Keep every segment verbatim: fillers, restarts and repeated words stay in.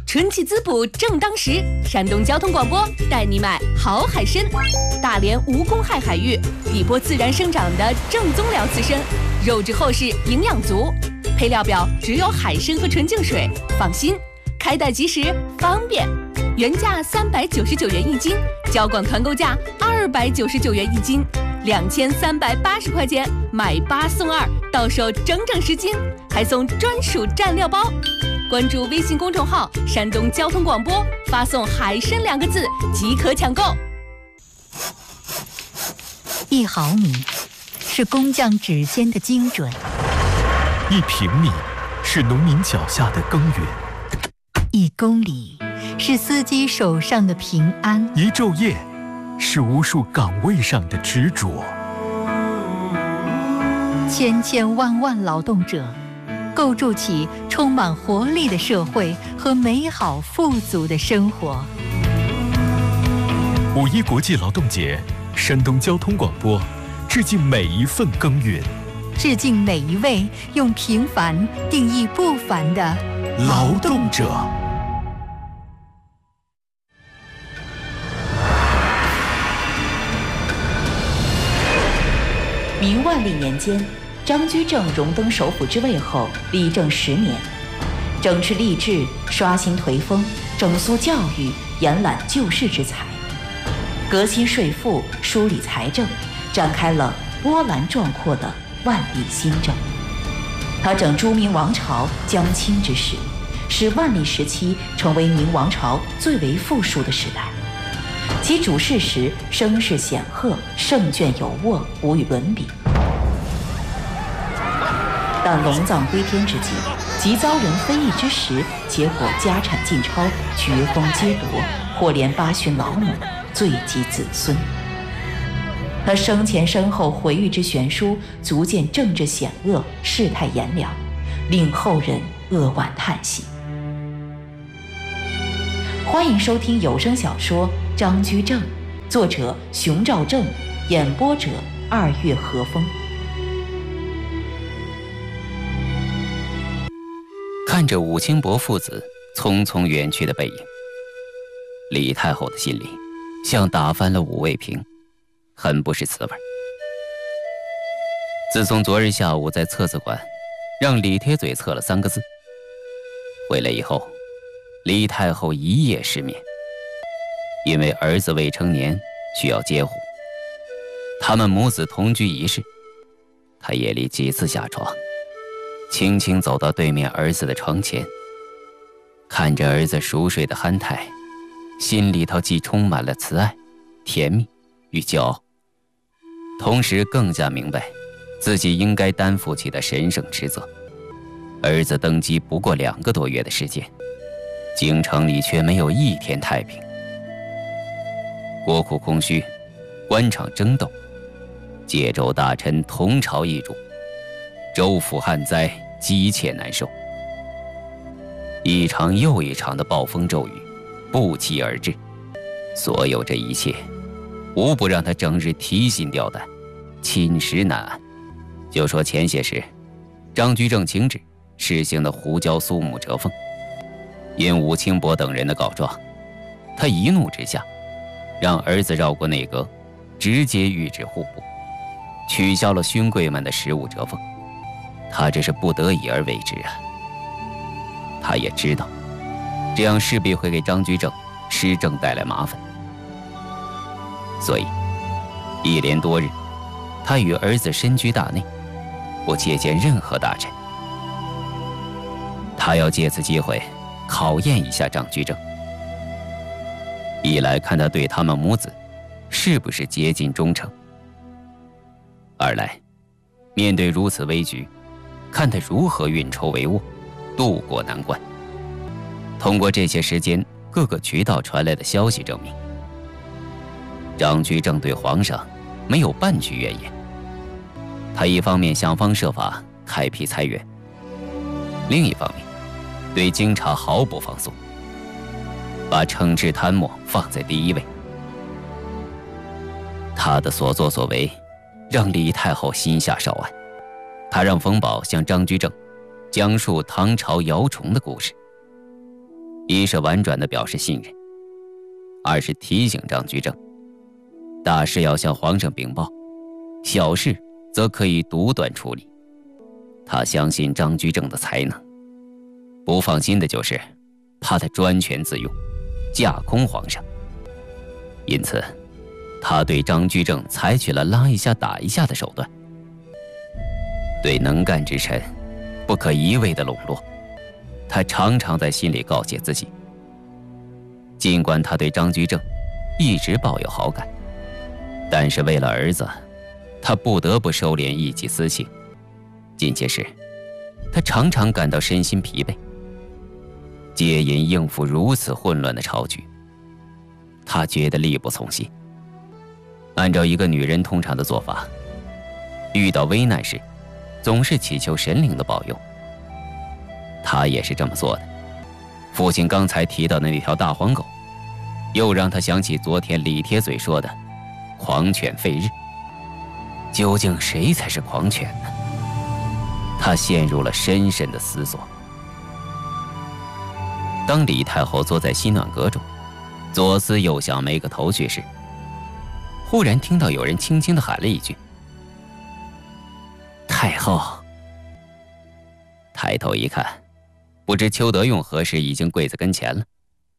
春季滋补正当时，山东交通广播带你买好海参。大连无公害海域，底波自然生长的正宗辽刺参，肉质厚实，营养足。配料表只有海参和纯净水，放心，开袋即时，方便。原价三百九十九元一斤，交广团购价二百九十九元一斤，两千三百八十块钱买八送二，到手整整十斤，还送专属蘸料包。关注微信公众号“山东交通广播”，发送“海参”两个字即可抢购。 一毫米是工匠指尖的精准， 一平米是农民脚下的耕耘， 一公里是司机手上的平安， 一昼夜是无数岗位上的执着。 千千万万劳动者构筑起充满活力的社会和美好富足的生活。 五一国际劳动节，山东交通广播致敬每一份耕耘， 致敬每一位用平凡定义不凡的劳动者。 明万历年间，张居正荣登首辅之位后，理政十年，整治吏治，刷新颓风，整肃教育，延揽救世之才，革新税赋，梳理财政，展开了波澜壮阔的万历新政。他整朱明王朝将倾之势，使万历时期成为明王朝最为富庶的时代。其主事时声势显赫，胜券有握，无与伦比。但龙藏归天之际，即遭人非议之时，结果家产尽超，爵封皆夺，或连八旬老母，罪及子孙。他生前身后回忆之悬殊，足见政治险恶，世态炎凉，令后人扼腕叹息。欢迎收听有声小说《张居正》，作者熊兆正，演播者二月和风。 看着武清伯父子匆匆远去的背影，李太后的心里像打翻了五味瓶，很不是滋味。自从昨日下午在测字馆让李铁嘴测了三个字，回来以后，李太后一夜失眠，因为儿子未成年需要监护。他们母子同居一室，她夜里几次下床，轻轻走到对面儿子的床前，看着儿子熟睡的憨态，心里头既充满了慈爱、甜蜜与骄傲，同时更加明白自己应该担负起的神圣职责。儿子登基不过两个多月的时间，京城里却没有一天太平，国库空虚，官场争斗，借州大臣同朝易主，州府旱灾，急切难受。一场又一场的暴风骤雨不期而至，所有这一切无不让他整日提心吊胆，寝食难安。就说前些时张居正请旨实行的胡椒苏母折凤，因武清伯等人的告状，他一怒之下让儿子绕过内阁，直接谕旨户部，取消了勋贵们的食物折凤。他这是不得已而为之啊。他也知道这样势必会给张居正施政带来麻烦，所以一连多日他与儿子身居大内，不接见任何大臣。他要借此机会考验一下张居正，一来看他对他们母子是不是竭尽忠诚，二来面对如此危局，看他如何运筹帷幄，渡过难关。通过这些时间各个渠道传来的消息证明，张居正对皇上没有半句怨言。他一方面想方设法开辟财源，另一方面对京察毫不放松，把惩治贪墨放在第一位。他的所作所为让李太后心下稍安，他让冯保向张居正讲述唐朝姚崇的故事。 一是婉转地表示信任，二是提醒张居正，大事要向皇上禀报，小事则可以独断处理。他相信张居正的才能，不放心的就是怕他专权自用，架空皇上。因此他对张居正采取了拉一下打一下的手段，对能干之臣不可一味的笼络。他常常在心里告诫自己，尽管他对张居正一直抱有好感，但是为了儿子，他不得不收敛一己私情。近些时，他常常感到身心疲惫，接引应付如此混乱的朝局，他觉得力不从心。按照一个女人通常的做法，遇到危难时，总是祈求神灵的保佑。他也是这么做的。父亲刚才提到的那条大黄狗，又让他想起昨天李铁嘴说的“狂犬吠日”。究竟谁才是狂犬呢？他陷入了深深的思索。当李太后坐在西暖阁中，左思右想没个头绪时，忽然听到有人轻轻地喊了一句：“太后。”抬头一看，不知邱德用何时已经跪在跟前了。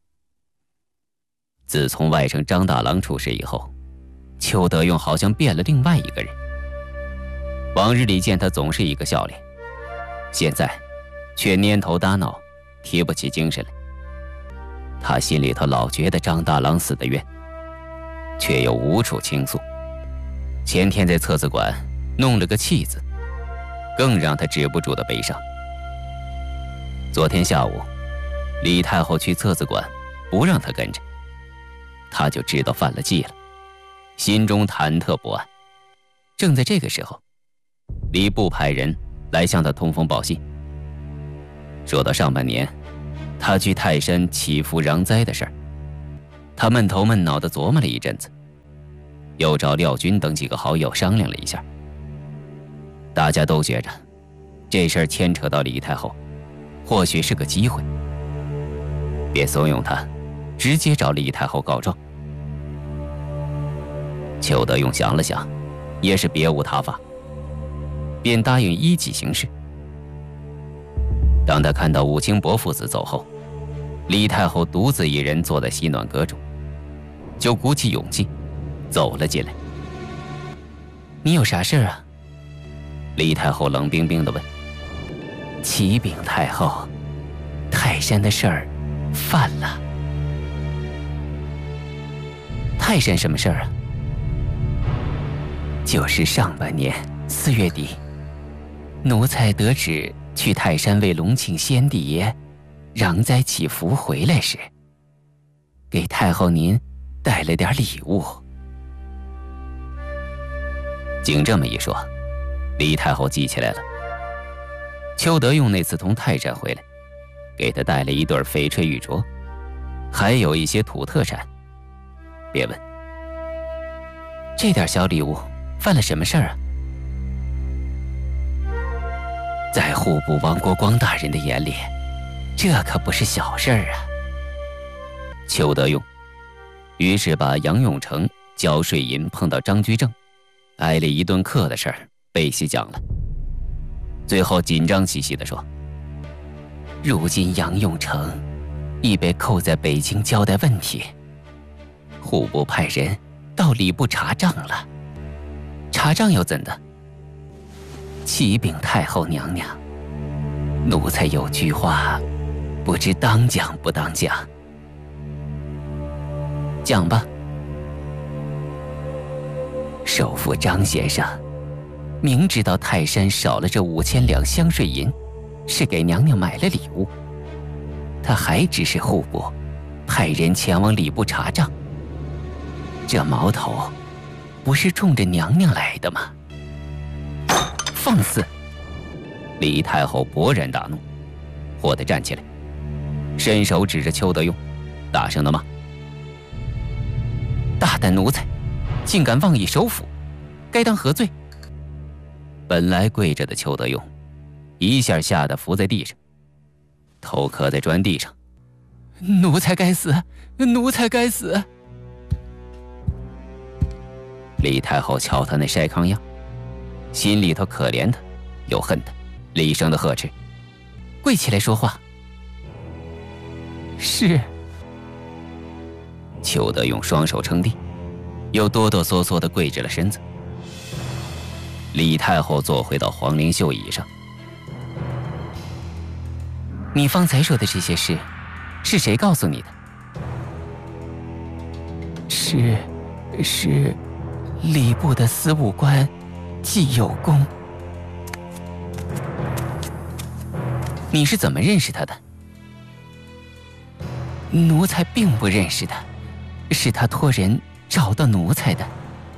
自从外甥张大郎出事以后，邱德用好像变了另外一个人。往日里见他总是一个笑脸，现在却蔫头耷脑，提不起精神来。他心里头老觉得张大郎死得冤，却又无处倾诉。前天在册子馆弄了个弃字，更让他止不住的悲伤。昨天下午，李太后去册子馆，不让他跟着，他就知道犯了忌了，心中忐忑不安。正在这个时候，礼部派人来向他通风报信，说到上半年他去泰山祈福攘灾的事儿，他闷头闷脑地琢磨了一阵子，又找廖军等几个好友商量了一下。大家都觉着这事儿牵扯到李太后，或许是个机会，别怂恿他，直接找李太后告状。邱德用想了想，也是别无他法，便答应依计行事。当他看到武清伯父子走后，李太后独自一人坐在西暖阁中，就鼓起勇气走了进来。你有啥事啊？李太后冷冰冰地问。启禀太后，泰山的事儿犯了。泰山什么事儿啊？就是上半年四月底，奴才得旨去泰山为隆庆先帝爷攘灾祈福回来时，给太后您带了点礼物。经这么一说，李太后记起来了。邱德用那次从泰山回来，给他带了一对翡翠玉镯，还有一些土特产。别问，这点小礼物犯了什么事儿啊？在户部王国光大人的眼里，这可不是小事儿啊。邱德用于是把杨永成交税银碰到张居正，挨了一顿课的事儿背细讲了。最后紧张兮兮地说：“如今杨永成已被扣在北京交代问题，户部派人到礼部查账了。查账又怎的？启禀太后娘娘，奴才有句话，不知当讲不当讲。讲吧。首富张先生明知道泰山少了这五千两香税银，是给娘娘买了礼物，他还指示户部派人前往礼部查账。这矛头不是冲着娘娘来的吗？放肆！李太后勃然大怒，霍地站起来，伸手指着邱德用，大声地骂：“大胆奴才，竟敢妄议首辅，该当何罪？”本来跪着的邱德用一下吓得伏在地上，头磕在砖地上， 奴才该死，奴才该死！李太后瞧他那筛糠样，心里头可怜他，又恨他，厉声的呵斥：“跪起来说话！”是。裘德用双手撑地，又哆哆嗦嗦地跪直了身子。李太后坐回到皇陵绣椅上。你方才说的这些事，是谁告诉你的？是，是礼部的司务官季有功。你是怎么认识他的？奴才并不认识他，是他托人找到奴才的。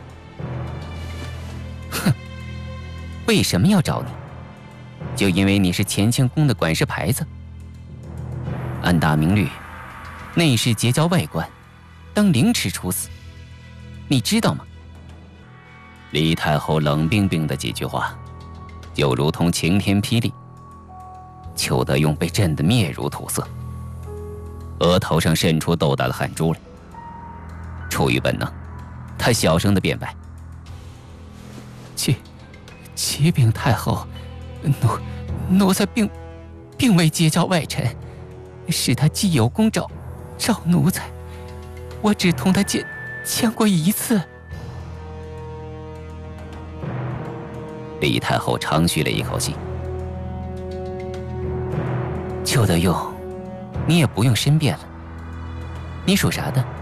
哼，为什么要找你？就因为你是乾清宫的管事牌子。按大明律，内侍结交外官，当凌迟处死，你知道吗？李太后冷冰冰的几句话，就如同晴天霹雳。裘德用被震得面如土色，额头上渗出豆大的汗珠来。出于本能，他小声的辩白：“启启禀太后，奴奴才并并未结交外臣。是他季有功找找奴才，我只同他见见过一次。”李太后长吁了一口气：“裘德用，你也不用申辩了。你属啥的？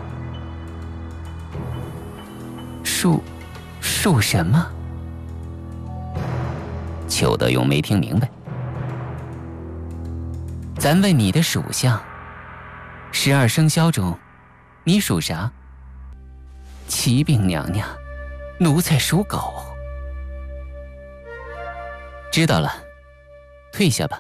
属属什么？”裘德用没听明白。咱问你的属相，十二生肖中，你属啥？启禀娘娘，奴才属狗。知道了，退下吧。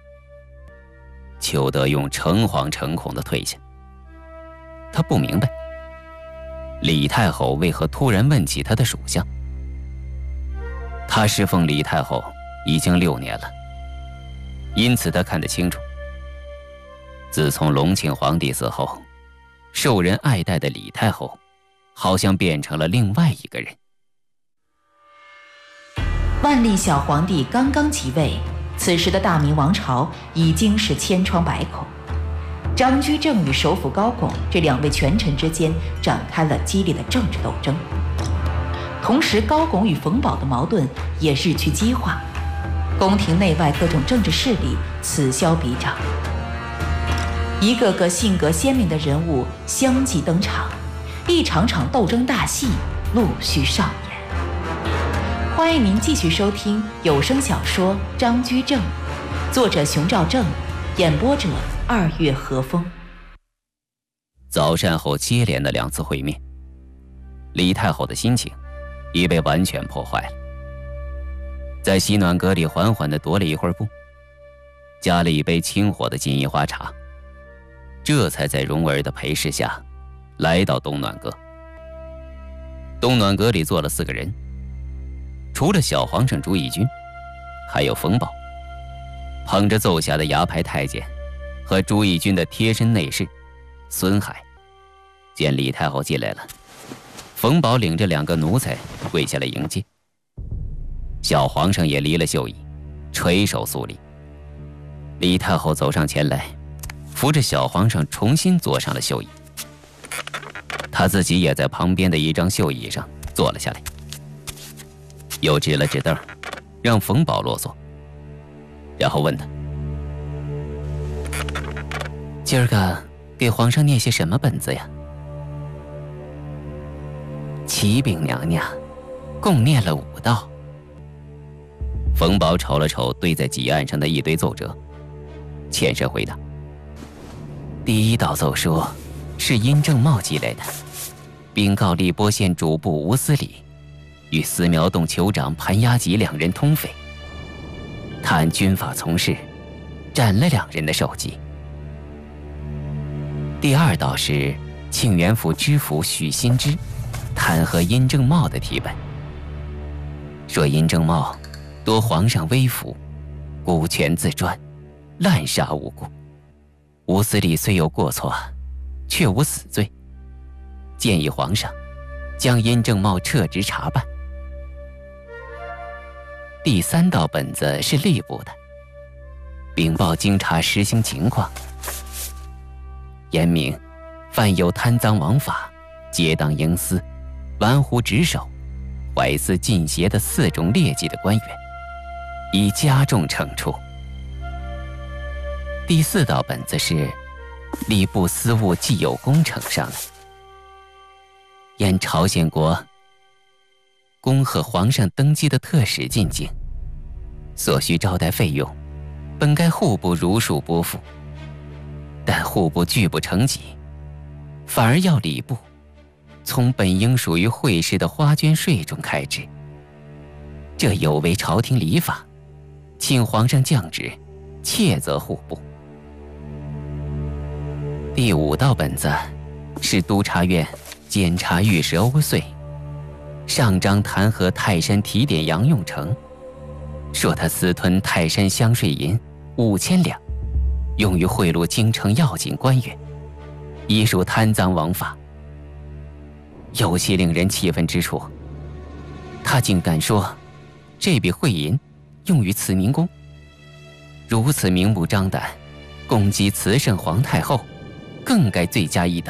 裘德用诚惶诚恐地退下。他不明白，李太后为何突然问起他的属相。他侍奉李太后已经六年了，因此他看得清楚。自从隆庆皇帝死后，受人爱戴的李太后，好像变成了另外一个人。 万历小皇帝刚刚即位，此时的大明王朝已经是千疮百孔。张居正与首辅高拱这两位权臣之间展开了激烈的政治斗争，同时高拱与冯保的矛盾也日趋激化，宫廷内外各种政治势力此消彼长。一个个性格鲜明的人物相继登场，一场场斗争大戏陆续上演。欢迎您继续收听有声小说《张居正》，作者熊兆正，演播者二月和风。 早膳后接连的两次会面，李太后的心情已被完全破坏了。在洗暖阁里缓缓地踱了一会儿步，加了一杯清火的金银花茶，这才在蓉儿的陪侍下来到东暖阁。东暖阁里坐了四个人，除了小皇上朱翊钧，还有冯保，捧着奏下的牙牌太监和朱翊钧的贴身内侍孙海。见李太后进来了，冯保领着两个奴才跪下来迎接。小皇上也离了绣椅，垂手肃立。李太后走上前来，扶着小皇上重新坐上了绣椅，他自己也在旁边的一张绣椅上坐了下来，又指了指凳，让冯保落座，然后问他：“今儿个给皇上念些什么本子呀？”启禀娘娘，共念了五道。冯保瞅了瞅堆在几案上的一堆奏折，欠身回答：“第一道奏说是殷正茂寄来的，禀告荔波县主簿吴思礼与司苗洞酋长盘押吉两人通匪，他按军法从事，斩了两人的首级。第二道是庆元府知府许新之弹劾殷正茂的题本，说殷正茂夺皇上威福，孤权自专，滥杀无辜，无吴思礼虽有过错，却无死罪，建议皇上将殷正茂撤职查办。第三道本子是吏部的，禀报经查实行情况，严明犯有贪赃枉法、结党营私、玩忽职守、怀私进邪的四种劣迹的官员，以加重惩处。第四道本子是吏部司务既有工程上来，沿朝鲜国恭贺皇上登基的特使进京，所需招待费用，本该户部如数拨付，但户部拒不成己，反而要礼部从本应属于会试的花绢税中开支，这有违朝廷礼法，请皇上降职，切责户部。第五道本子是督察院监察御史欧遂上章弹劾泰山提点杨用成，说他私吞泰山乡税银五千两，用于贿赂京城要紧官员，已属贪赃枉法。有些令人气愤之处，他竟敢说这笔贿银用于慈宁宫，如此明目张胆攻击慈圣皇太后，更该罪加一等。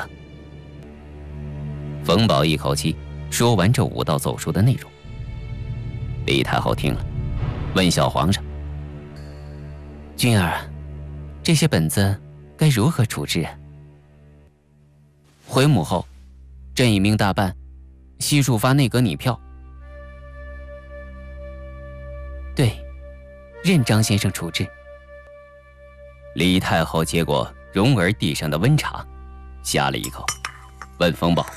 冯保一口气说完这五道奏书的内容。李太后听了，问小皇上：“君儿，这些本子该如何处置啊？”回母后，朕已命大办悉数发内阁拟票。对，任张先生处置。李太后接过蓉儿递上的温茶，呷了一口，问冯保：“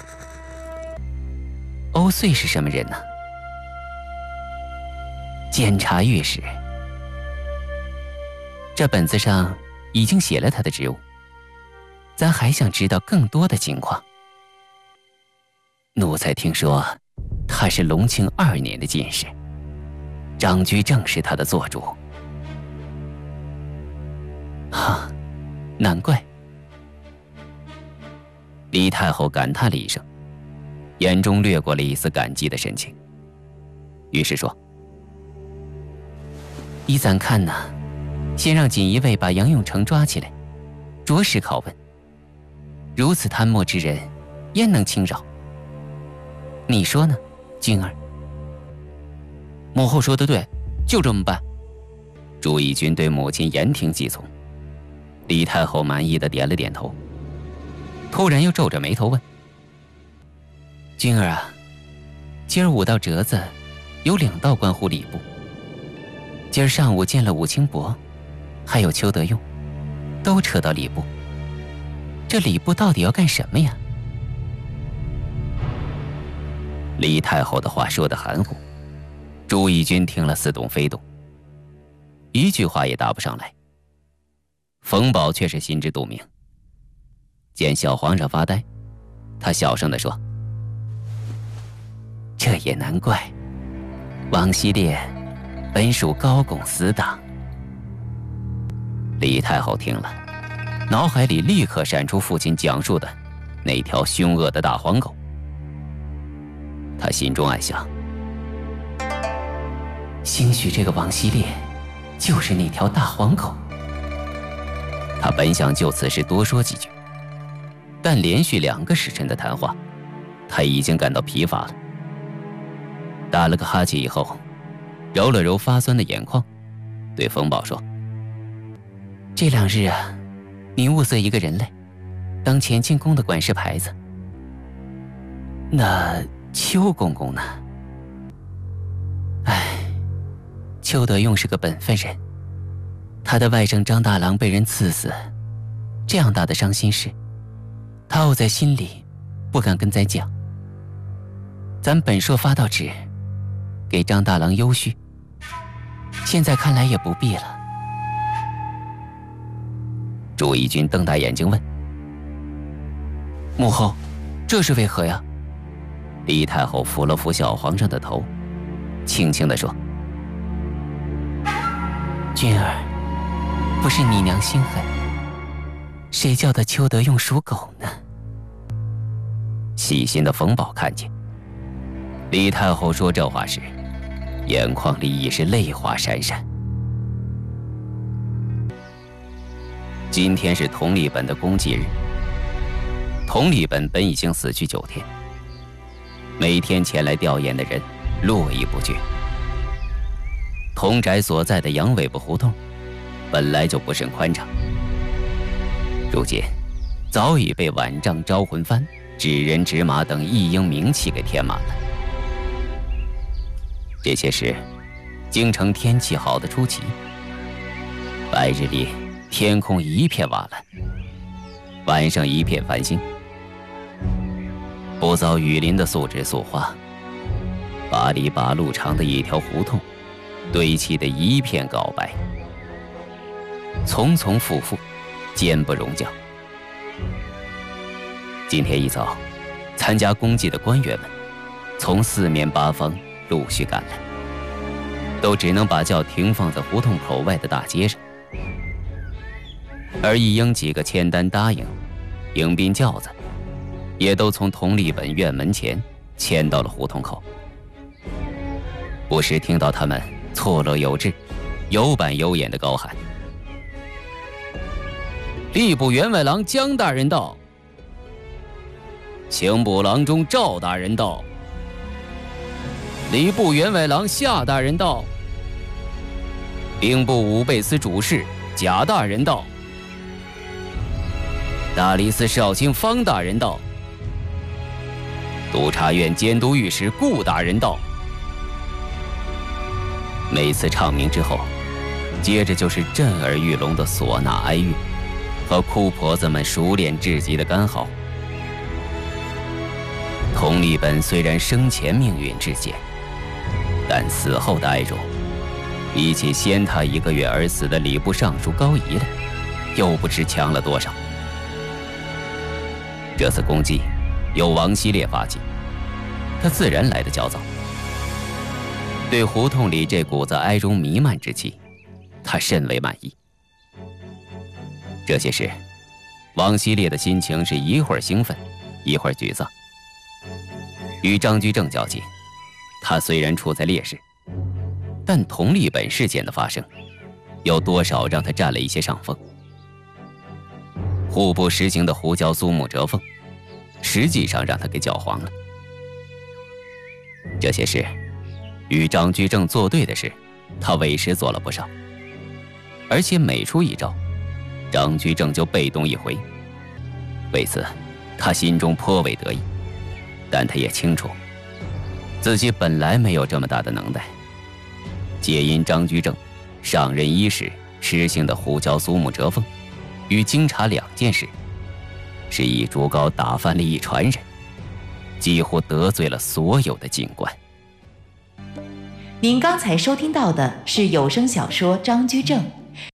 欧遂是什么人呢？”监察御史。这本子上已经写了他的职务，咱还想知道更多的情况。奴才听说他是隆庆二年的进士，张居正是他的做主。哈，难怪。李太后感叹了一声，眼中掠过了一丝感激的神情，于是说：“依咱看呢，先让锦衣卫把杨永成抓起来，着实拷问。如此贪墨之人，焉能轻饶？你说呢，君儿？”母后说的对，就这么办。朱翊钧对母亲言听计从。李太后满意的点了点头，突然又皱着眉头问：“君儿啊，今儿五道折子，有两道关乎礼部。今儿上午见了武清伯，还有邱德用，都扯到礼部。这礼部到底要干什么呀？”李太后的话说得含糊，朱翊钧听了似懂非懂，一句话也答不上来。冯保却是心知肚明，见小皇上发呆，他小声地说：“这也难怪，王希烈本属高拱死党。”李太后听了，脑海里立刻闪出父亲讲述的那条凶恶的大黄狗。他心中暗想：兴许这个王希烈就是那条大黄狗。他本想就此事多说几句，但连续两个时辰的谈话，他已经感到疲乏了。打了个哈欠以后，揉了揉发酸的眼眶，对冯保说：“这两日啊，你物色一个人来，当乾清宫的管事牌子。那邱公公呢？唉，邱德用是个本分人。他的外甥张大郎被人刺死，这样大的伤心事，他怄在心里，不敢跟咱讲。咱本说发到纸，给张大郎优恤，现在看来也不必了。”朱翊钧瞪大眼睛问：“母后，这是为何呀？”李太后扶了扶小皇上的头，轻轻地说：“君儿，不是你娘心狠， 谁叫他邱德用属狗呢？细心的冯宝看见李太后说这话时，眼眶里已是泪花闪闪。今天是佟立本的公祭日，佟立本本已经死去九天，每天前来吊唁的人络绎不绝。佟宅所在的羊尾巴胡同本来就不甚宽敞，如今早已被晚杖、招魂幡、纸人、纸马等一应名器给填满了。这些时，京城天气好的出奇，白日里天空一片瓦蓝，晚上一片繁星。不遭雨淋的素纸素画，八里八路长的一条胡同，堆砌的一片镐白，丛丛复复，坚不容将。今天一早，参加公祭的官员们从四面八方陆续赶来，都只能把轿停放在胡同口外的大街上。而一应几个签单答应，迎宾轿子也都从佟立本院门前迁到了胡同口。不时听到他们错落有致、有板有眼地高喊：“吏部员外郎江大人到，刑部郎中赵大人到，礼部员外郎夏大人到，兵部武备司主事贾大人到，大理寺少卿方大人到，督察院监督御史顾大人到。”每次唱名之后，接着就是震耳欲聋的唢呐哀乐和哭婆子们熟练至极的干嚎。佟立本虽然生前命运至简，但死后的哀荣比起先他一个月而死的礼部尚书高仪来，又不知强了多少。这次公祭由王希烈发起，他自然来得较早。对胡同里这股子哀荣弥漫之气，他甚为满意。这些时，王希烈的心情是一会儿兴奋，一会儿沮丧。与张居正较劲，他虽然处在劣势，但佟立本事件的发生，有多少让他占了一些上风。户部实行的胡椒苏木折凤，实际上让他给搅黄了。这些事，与张居正作对的事，他委实做了不少。而且每出一招，张居正就被动一回。为此，他心中颇为得意。但他也清楚，自己本来没有这么大的能耐。皆因张居正上任伊始实行的胡椒苏木折凤与京察两件事，是一竹篙打翻了一船人，几乎得罪了所有的京官。 您刚才收听到的是有声小说《张居正》。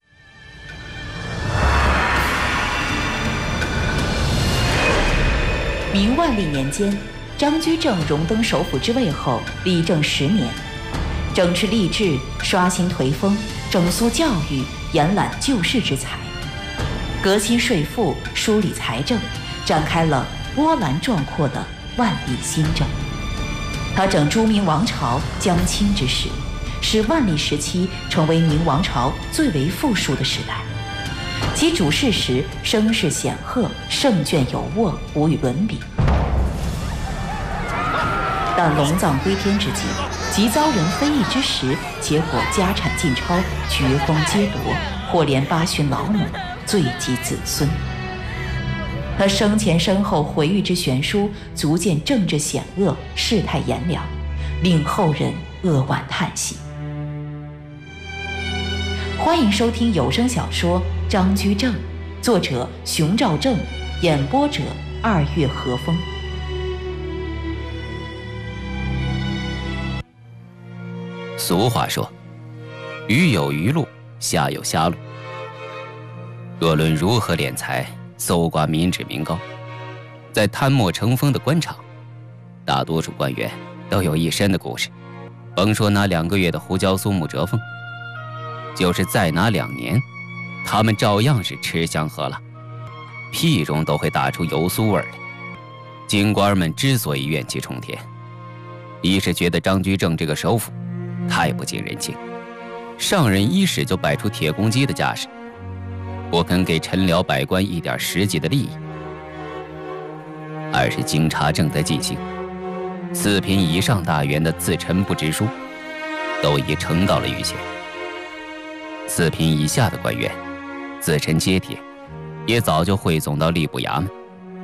明万历年间，张居正荣登首辅之位后，理政十年，整治吏治，刷新颓风，整肃教育，延揽救世之才，革新税赋，梳理财政，展开了波澜壮阔的万历新政。他整朱明王朝将倾之时，使万历时期成为明王朝最为富庶的时代。其主事时声势显赫，胜券有握，无与伦比。但龙藏归天之际，即遭人非议之时，结果家产尽超，爵封皆夺，或连八旬老母，罪及子孙。他生前身后回忆之悬殊，足见政治险恶，世态炎凉，令后人扼腕叹息。欢迎收听有声小说《张居正》，作者熊兆正，演播者二月和风。 俗话说，鱼有鱼路，虾有虾路。若论如何敛财、搜刮民脂民膏，在贪墨成风的官场，大多数官员都有一身的故事。甭说拿两个月的胡椒苏木折凤，就是再拿两年，他们照样是吃香喝辣。 屁中都会打出油酥味来。京官们之所以怨气冲天，一是觉得张居正这个首辅太不近人情，上任伊始就摆出铁公鸡的架势，不肯给臣僚百官一点实际的利益；二是京察正在进行，四品以上大员的自陈不知书都已呈到了御前，四品以下的官员自陈揭帖也早就汇总到吏部衙门。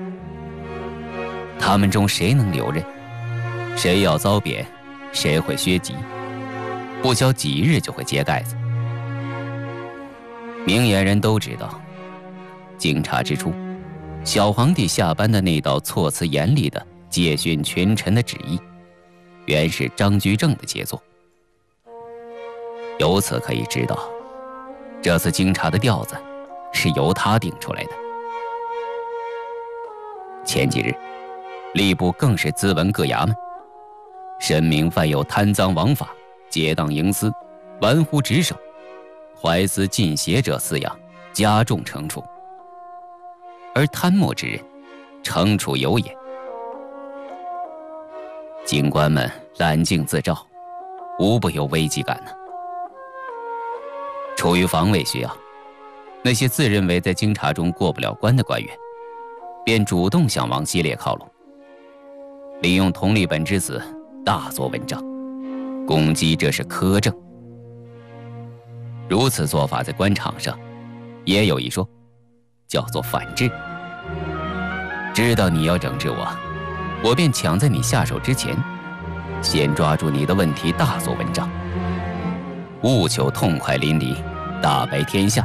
他们中谁能留任，谁要遭贬，谁会削籍，不消几日就会揭盖子。明眼人都知道，京察之初，小皇帝下班的那道措辞严厉的戒训群臣的旨意，原是张居正的杰作。由此可以知道，这次京察的调子是由他定出来的。前几日，吏部更是咨文各衙门，申明犯有贪赃枉法、结党营私、玩忽职守、怀私进邪者四样，加重惩处。而贪墨之人，惩处有也。京官们揽镜自照，无不有危机感呢。出于防卫需要，那些自认为在京察中过不了关的官员，便主动向王希烈靠拢，利用同立本之子大做文章，攻击这是苛政。如此做法在官场上也有一说，叫做反制。知道你要整治我，我便抢在你下手之前，先抓住你的问题大做文章，务求痛快淋漓，大白天下。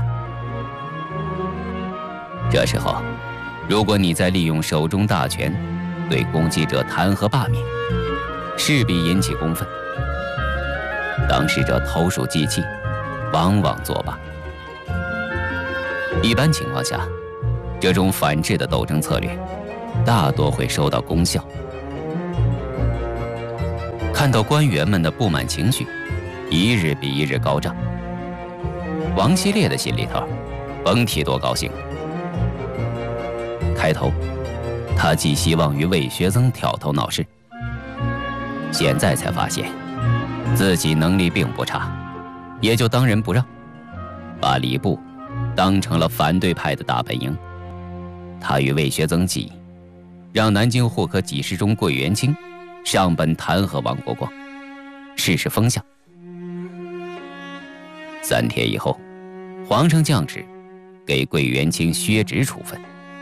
这时候，如果你再利用手中大权对攻击者弹劾罢免，势必引起公愤，当事者投鼠忌器，往往作罢。一般情况下，这种反制的斗争策略大多会收到功效。看到官员们的不满情绪一日比一日高涨，王希烈的心里头甭提多高兴了。开头他寄希望于魏学曾挑头闹事，现在才发现自己能力并不差，也就当仁不让，把礼部当成了反对派的大本营。他与魏学曾计议，让南京户科给事中桂元清上本弹劾王国光，试试风向。三天以后，皇上降旨给桂元清削职处分。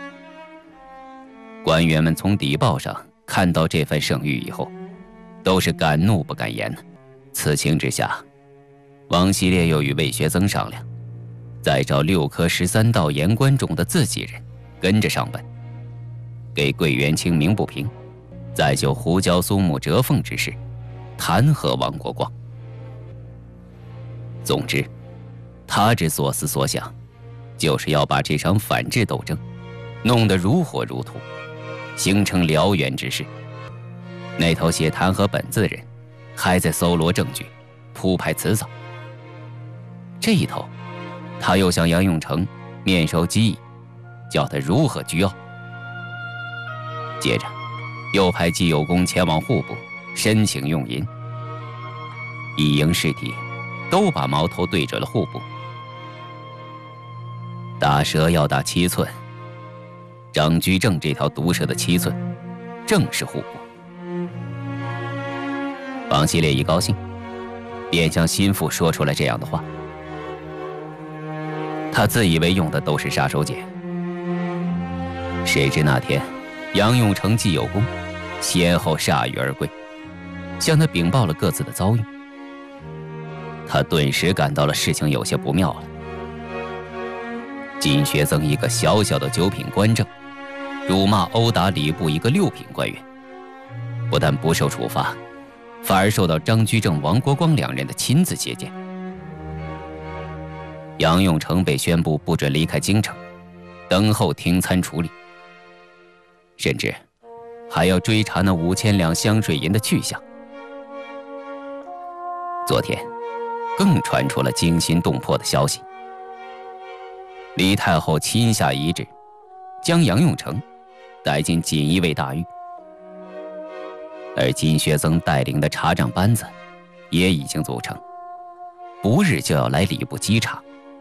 官员们从邸报上看到这份圣谕以后，都是敢怒不敢言。此情之下，王希烈又与魏学曾商量，再找六科十三道言官中的自己人跟着上本，给桂元清鸣不平，再就胡椒苏木折凤之事弹劾王国光。总之，他之所思所想，就是要把这场反制斗争弄得如火如荼，形成燎原之势。那头写弹劾本子的人还在搜罗证据，铺排辞藻。这一头，他又向杨永成面授机宜，教他如何居傲。接着，又派季有功前往户部申请用银。一应试题都把矛头对准了户部。打蛇要打七寸，张居正这条毒蛇的七寸正是户部。王希烈一高兴，便向心腹说出了这样的话。他自以为用的都是杀手锏，谁知那天杨永成、季有功先后铩羽而归，向他禀报了各自的遭遇。他顿时感到了事情有些不妙了。金学曾一个小小的九品官正，辱骂殴打礼部一个六品官员，不但不受处罚，反而受到张居正、王国光两人的亲自接见。杨永成被宣布不准离开京城，等候停参处理，甚至还要追查那五千两香水银的去向。昨天更传出了惊心动魄的消息，李太后亲下遗旨， 将杨永成带进锦衣卫大狱，而金学增带领的查账班子也已经组成，不日就要来礼部稽查。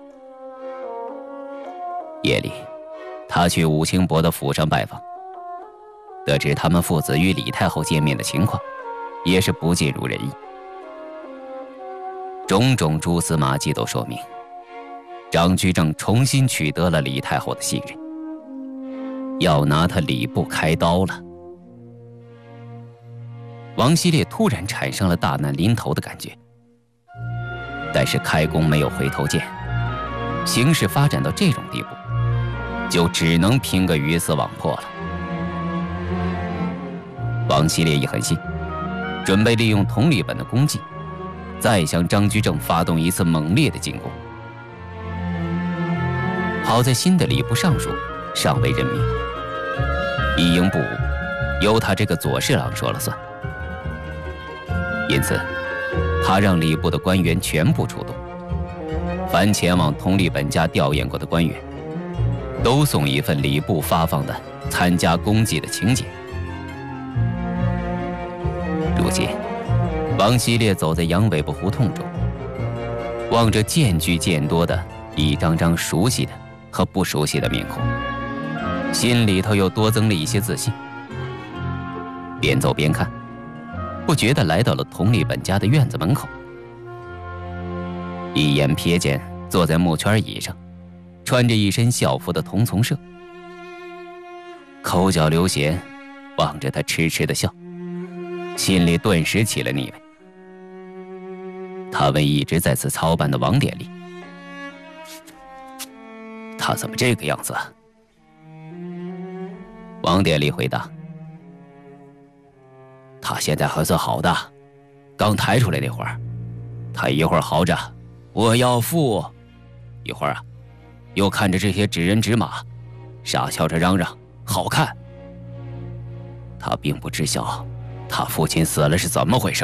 夜里，他去武清伯的府上拜访，得知他们父子与李太后见面的情况，也是不尽如人意。种种蛛丝马迹都说明，张居正重新取得了李太后的信任，要拿他礼部开刀了。王希烈突然产生了大难临头的感觉，但是开弓没有回头箭，形势发展到这种地步，就只能拼个鱼死网破了。王希烈一狠心，准备利用佟立本的功绩，再向张居正发动一次猛烈的进攻。好在新的礼部尚书尚未任命，一应部务由他这个左侍郎说了算，因此他让礼部的官员全部出动，凡前往佟立本家吊唁过的官员，都送一份礼部发放的参加公祭的请柬。如今王希烈走在羊尾巴胡同中，望着渐聚渐多的一张张熟悉的和不熟悉的面孔，心里头又多增了一些自信。边走边看，不觉地来到了佟立本家的院子门口，一眼瞥见坐在木圈椅上穿着一身校服的佟从摄，口角流涎，望着他痴痴地笑，心里顿时起了腻味。他问一直在此操办的王典礼：“他怎么这个样子啊？”王典礼回答：“他现在还算好的，刚抬出来那会儿，他一会儿嚎着我要富，一会儿啊，又看着这些纸人纸马，傻笑着嚷嚷好看。他并不知晓他父亲死了是怎么回事。”